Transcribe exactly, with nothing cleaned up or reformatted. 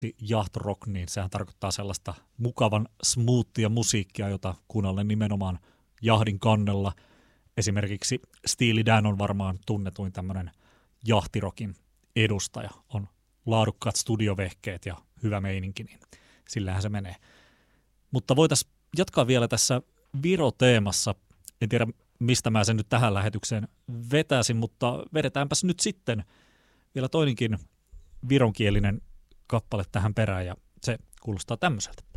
yacht rock, niin sehän tarkoittaa sellaista mukavan smoothia musiikkia, jota kuunnellen nimenomaan jahdin kannella. Esimerkiksi Steely Dan on varmaan tunnetuin tämmöinen jahtirokin edustaja. On laadukkaat studiovehkeet ja hyvä meininki, niin sillähän se menee. Mutta voitaisiin jatkaa vielä tässä Viro-teemassa. En tiedä, mistä mä sen nyt tähän lähetykseen vetäisin, mutta vedetäänpäs nyt sitten vielä toinenkin vironkielinen kappale tähän perään, ja se kuulostaa tämmöiseltä.